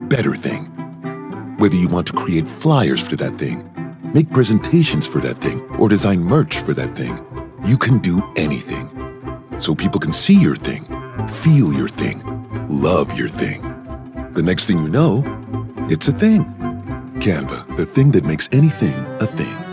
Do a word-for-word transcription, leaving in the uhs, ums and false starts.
better thing. Whether you want to create flyers for that thing, make presentations for that thing, or design merch for that thing, you can do anything. So people can see your thing, feel your thing, love your thing. The next thing you know, it's a thing. Canva, the thing that makes anything a thing.